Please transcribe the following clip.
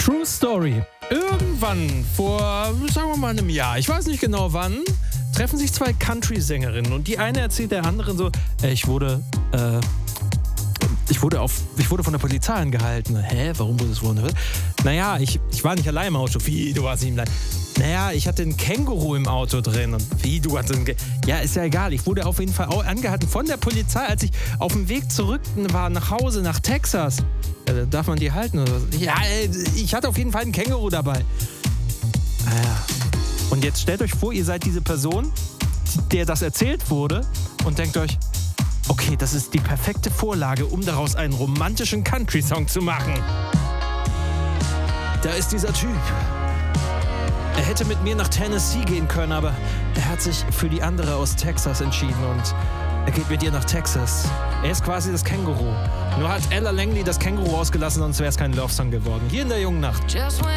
True Story. Irgendwann vor, sagen wir mal, einem Jahr, ich weiß nicht genau wann, treffen sich zwei Country-Sängerinnen und die eine erzählt der anderen so, ich wurde von der Polizei angehalten. Hä, warum wurde es wohl? Naja, ich war nicht allein im Auto. Wie, du warst nicht allein? Naja, ich hatte ein Känguru im Auto drin. Und wie, du hattest ja, ist ja egal. Ich wurde auf jeden Fall angehalten von der Polizei, als ich auf dem Weg zurück war nach Hause, nach Texas. Ja, da darf man die halten oder was? Ja, ich hatte auf jeden Fall ein Känguru dabei. Naja. Und jetzt stellt euch vor, ihr seid diese Person, der das erzählt wurde und denkt euch, okay, das ist die perfekte Vorlage, um daraus einen romantischen Country-Song zu machen. Da ist dieser Typ. Er hätte mit mir nach Tennessee gehen können, aber er hat sich für die andere aus Texas entschieden und er geht mit ihr nach Texas. Er ist quasi das Känguru. Nur hat Ella Langley das Känguru ausgelassen, sonst wäre es kein Love-Song geworden. Hier in der jungen Nacht.